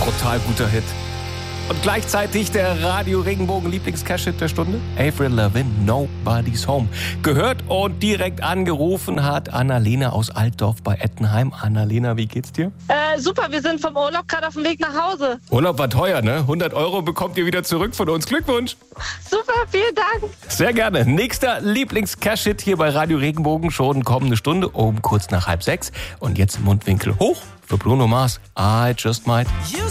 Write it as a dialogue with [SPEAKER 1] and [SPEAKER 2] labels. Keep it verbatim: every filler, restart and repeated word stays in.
[SPEAKER 1] Brutal guter Hit. Und gleichzeitig der Radio Regenbogen Lieblings-Cash-Hit der Stunde. Avril Lavigne, Nobody's Home. Gehört und direkt angerufen hat Annalena aus Altdorf bei Ettenheim. Annalena, wie geht's dir?
[SPEAKER 2] Äh, super, wir sind vom Urlaub gerade auf dem Weg nach Hause.
[SPEAKER 1] Urlaub war teuer, ne? hundert Euro bekommt ihr wieder zurück von uns. Glückwunsch.
[SPEAKER 2] Super, vielen Dank.
[SPEAKER 1] Sehr gerne. Nächster Lieblings-Cash-Hit hier bei Radio Regenbogen. Schon kommende Stunde um kurz nach halb sechs. Und jetzt Mundwinkel hoch für Bruno Mars. I Just Might.